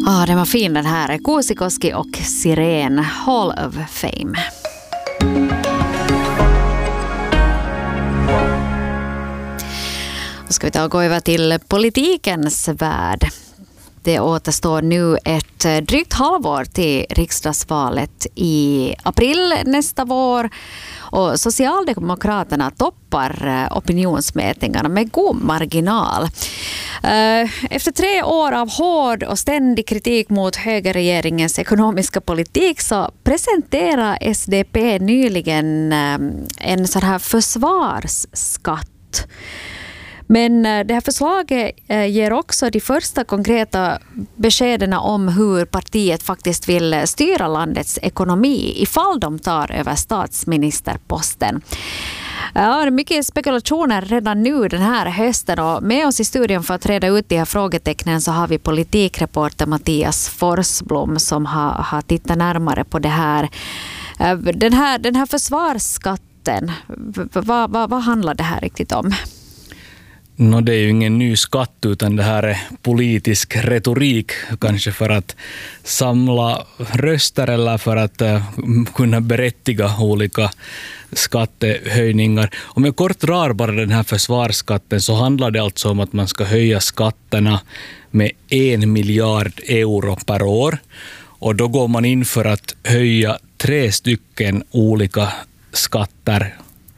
Den var fin den här. Kuusikoski och Siren, Hall of Fame. Då ska vi ta och gå över till politikens värld. Det återstår nu ett drygt halvår till riksdagsvalet i april nästa vår. Och Socialdemokraterna toppar opinionsmätningarna med god marginal. Efter 3 år av hård och ständig kritik mot högerregeringens ekonomiska politik så presenterar SDP nyligen en sån här försvarsskatt. Men det här förslaget ger också de första konkreta beskeden om hur partiet faktiskt vill styra landets ekonomi ifall de tar över statsministerposten. Ja, det är mycket spekulationer redan nu den här hösten, och med oss i studion för att reda ut de här frågetecknen så har vi politikreporter Mattias Forsblom som har tittat närmare på det här. Den här försvarsskatten, vad handlar det här riktigt om? Det är ju ingen ny skatt utan det här är politisk retorik, kanske för att samla röster eller för att kunna berättiga olika skattehöjningar. Om jag kort drar bara den här försvarsskatten så handlar det alltså om att man ska höja skatterna med 1 miljard euro per år, och då går man in för att höja 3 stycken olika skatter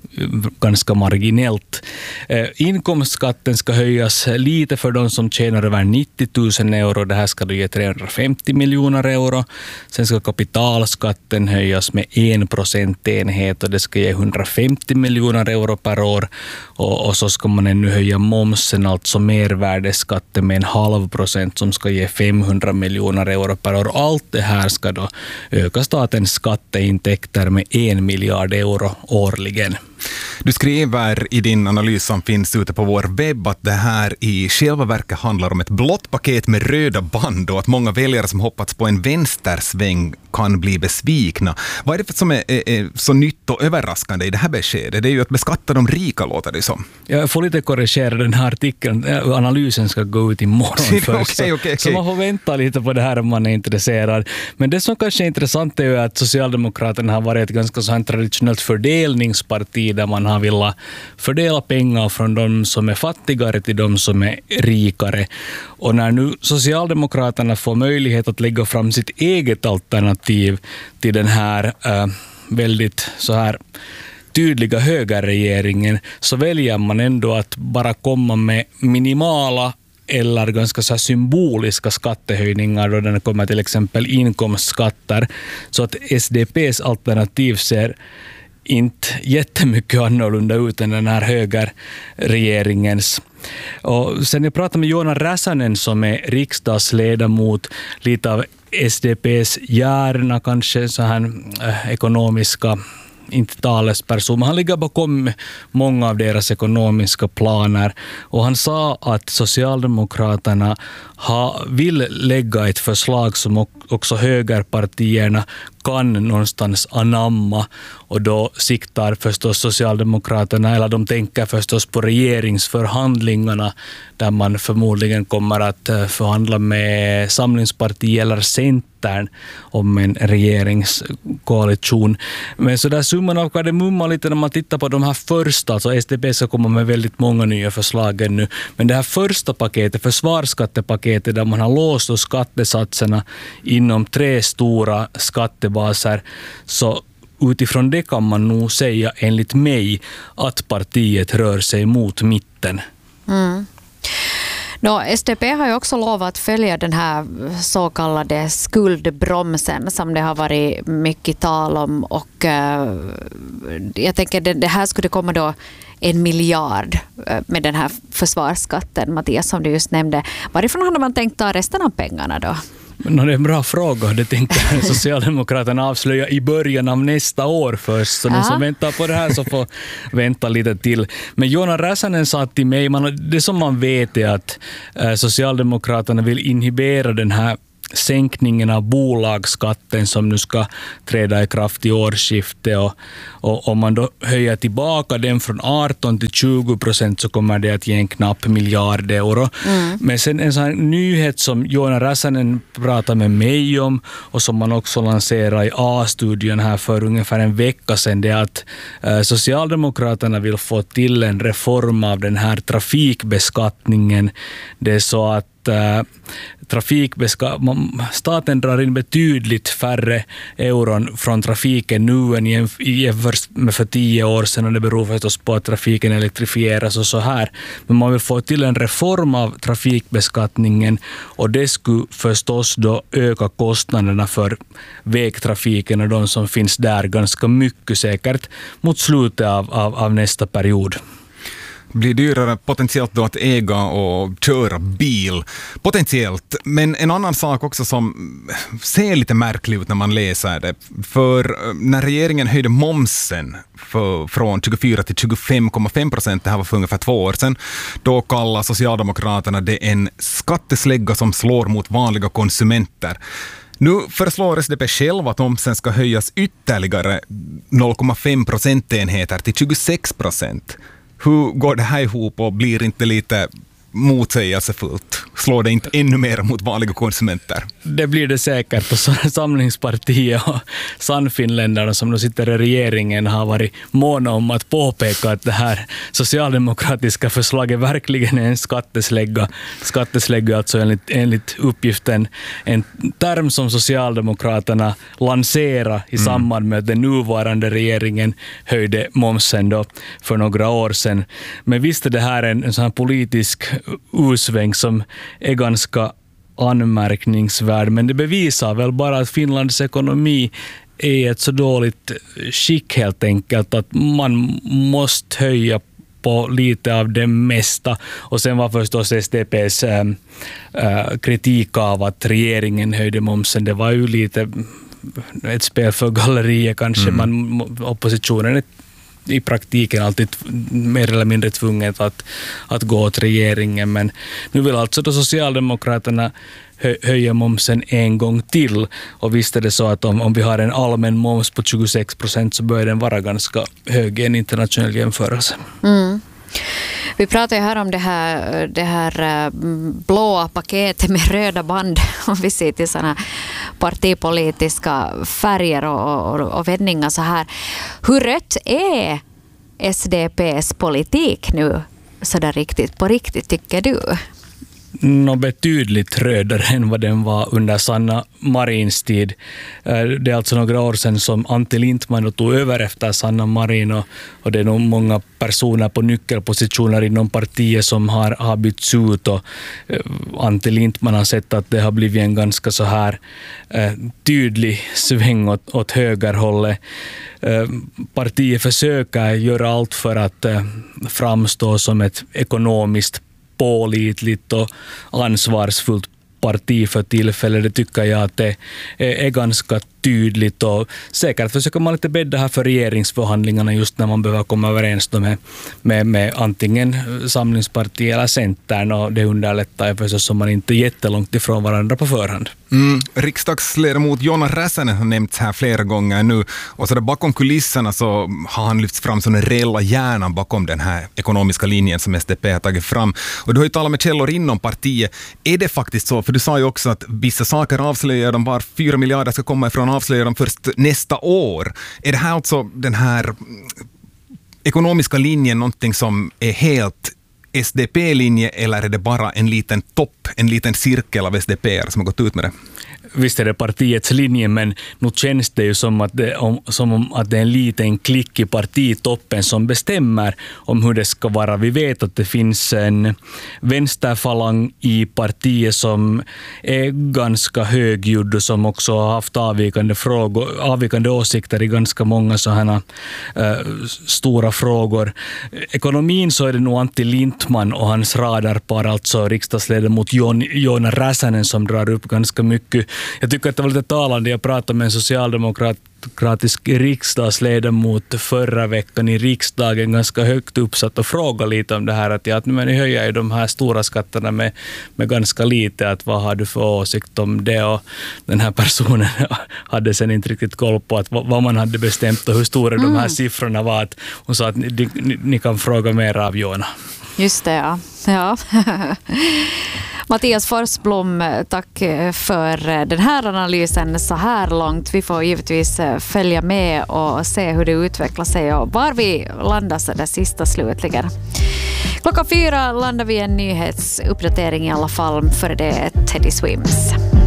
ganska marginellt. Inkomstskatten ska höjas lite för de som tjänar över 90 000 euro. Det här ska då ge 350 miljoner euro. Sen ska kapitalskatten höjas med 1 procentenhet och det ska ge 150 miljoner euro per år. Och så ska man ännu höja momsen, alltså mervärdesskatten med 0,5% som ska ge 500 miljoner euro per år. Allt det här ska då öka statens skatteintäkter med 1 miljard euro årligen. Du skriver i din analys som finns ute på vår webb att det här i själva verket handlar om ett blått paket med röda band och att många väljare som hoppats på en vänstersväng kan bli besvikna. Vad är det som är så nytt och överraskande i det här beskedet? Det är ju att beskatta de rika, låter det som. Jag får lite korrigera den här artikeln. Analysen ska gå ut imorgon först. Okay. Så man får vänta lite på det här om man är intresserad. Men det som kanske är intressant är ju att Socialdemokraterna har varit ett ganska så här traditionellt fördelningsparti där man har velat fördela pengar från de som är fattigare till de som är rikare. Och när nu Socialdemokraterna får möjlighet att lägga fram sitt eget alternativ till den här väldigt så här tydliga högerregeringen, så väljer man ändå att bara komma med minimala eller ganska så här symboliska skattehöjningar då det kommer till exempel inkomstskatter. Så att SDP:s alternativ ser inte jättemycket annorlunda ut än den här högerregeringens. Och sen jag pratade med Joona Räsänen som är riksdagsledamot, lite av SDP:s hjärna, kanske så här ekonomiska, inte talesperson, men han ligger bakom många av deras ekonomiska planer, och han sa att Socialdemokraterna vill lägga ett förslag som också högerpartierna kan någonstans anamma, och då siktar förstås Socialdemokraterna, eller de tänker förstås på regeringsförhandlingarna där man förmodligen kommer att förhandla med Samlingspartiet eller Centern om en regeringskoalition. Men så där summan av kardemumma lite när man tittar på de här första, alltså SDP ska komma med väldigt många nya förslag nu, men det här första paketet, försvarsskattepaketet, där man har låst och skattesatserna inom 3 stora skattebaser, så utifrån det kan man nog säga enligt mig att partiet rör sig mot mitten. SDP har ju också lovat att följa den här så kallade skuldbromsen som det har varit mycket tal om, och jag tänker det här skulle komma då 1 miljard med den här försvarsskatten, Mattias, som du just nämnde. Varifrån hade man tänkt ta resten av pengarna då? Det är en bra fråga. Det tänker Socialdemokraterna avslöja i början av nästa år först. Så den som väntar på det här så får vänta lite till. Men Joona Räsänen sa till mig, det som man vet är att Socialdemokraterna vill inhibera den här sänkningen av bolagsskatten som nu ska träda i kraft i årsskiftet, och om man då höjer tillbaka den från 18 till 20% så kommer det att ge en knapp miljard euro. Men sen en sån här nyhet som Joona Räsänen pratade med mig om och som man också lanserade i A-studion här för ungefär en vecka sedan, det är att Socialdemokraterna vill få till en reform av den här trafikbeskattningen. Det är så att staten drar in betydligt färre euron från trafiken nu än jämfört med för 10 år sedan, och det beror förstås på att trafiken elektrifieras och så här. Men man vill få till en reform av trafikbeskattningen, och det skulle förstås då öka kostnaderna för vägtrafiken och de som finns där ganska mycket, säkert mot slutet av nästa period. Blir dyrare potentiellt då att äga och köra bil. Potentiellt. Men en annan sak också som ser lite märklig ut när man läser det. För när regeringen höjde momsen från 24 till 25,5%, det här var för ungefär 2 år sedan, då kallar Socialdemokraterna det en skatteslägga som slår mot vanliga konsumenter. Nu föreslår SDP själv att momsen ska höjas ytterligare 0,5 procentenheter till 26%. Hur går det här ihop och blir inte lite motsägelsefullt? Slår det inte ännu mer mot vanliga konsumenter? Det blir det säkert, och Samlingspartiet och Sannfinländarna som nu sitter i regeringen har varit måna om att påpeka att det här socialdemokratiska förslaget verkligen är en skatteslägga. Skatteslägga alltså enligt uppgiften en term som Socialdemokraterna lanserade i samband med att den nuvarande regeringen höjde momsen då för några år sedan. Men visst är det här en sån här politisk usväng som är ganska anmärkningsvärd, men det bevisar väl bara att Finlands ekonomi är ett så dåligt skick helt enkelt att man måste höja på lite av det mesta. Och sen var förstås SDP:s kritik av att regeringen höjde momsen, det var ju lite ett spel för galleriet kanske. Oppositionen är i praktiken alltid mer eller mindre tvunget att gå åt regeringen, men nu vill alltså då Socialdemokraterna höja momsen en gång till, och visst är det så att om vi har en allmän moms på 26% så bör den vara ganska hög i en internationell jämförelse. Vi pratar ju här om det här blåa paketet med röda band, om vi ser till sådana partipolitiska färger och vändningar så här. Hur rött är SDP:s politik nu så där riktigt på riktigt, tycker du? Betydligt rödare än vad den var under Sanna Marins tid. Det är alltså några år sedan som Antti Lindtman tog över efter Sanna Marin, och det är nog många personer på nyckelpositioner inom partiet som har bytts ut, och Antti Lindtman har sett att det har blivit en ganska så här tydlig sväng åt högerhållet. Partiet försöker göra allt för att framstå som ett ekonomiskt pålitligt och ansvarsfullt parti för tillfället. Det tycker jag att det är ganska tydligt, och säkert försöker man lite bädda här för regeringsförhandlingarna just när man behöver komma överens med antingen Samlingspartiet eller Centern, och det underlättar förstås som man inte är jättelångt ifrån varandra på förhand. Riksdagsledamot Joona Räsänen har nämnts här flera gånger nu, och så där bakom kulisserna så har han lyfts fram som den reella hjärnan bakom den här ekonomiska linjen som SDP har tagit fram. Och du har ju talat med källor inom partiet. Är det faktiskt så? För du sa ju också att vissa saker avslöjar de, var 4 miljarder ska komma ifrån, avslöjar de först nästa år. Är det här alltså den här ekonomiska linjen någonting som är helt SDP-linje, eller är det bara en liten topp, en liten cirkel av SDP som har gått ut med det? Visst är det partiets linje, men nu känns det ju som att det är en liten klick i partitoppen som bestämmer om hur det ska vara. Vi vet att det finns en vänsterfalang i partiet som är ganska högljudd och som också har haft avvikande åsikter i ganska många sådana stora frågor. Ekonomin så är det nog Antti Lindtman och hans radarpar, alltså riksdagsledamot Joona Räsänen, som drar upp ganska mycket. Jag tycker att det var lite talande. Jag pratade med en socialdemokrat socialdemokratisk riksdagsledamot förra veckan i riksdagen ganska högt uppsatt och frågade lite om det här att men ni höjer ju de här stora skatterna med ganska lite, att vad har du för åsikt om det? Och den här personen hade sen inte riktigt koll på att vad man hade bestämt och hur stora de här siffrorna var. Att hon sa att ni kan fråga mer av Jona. Just det, ja. Mattias Forsblom, tack för den här analysen så här långt. Vi får givetvis följa med och se hur det utvecklar sig och var vi landar så det sista slutligen. 4:00 landar vi en nyhetsuppdatering i alla fall, för det är Teddy Swims.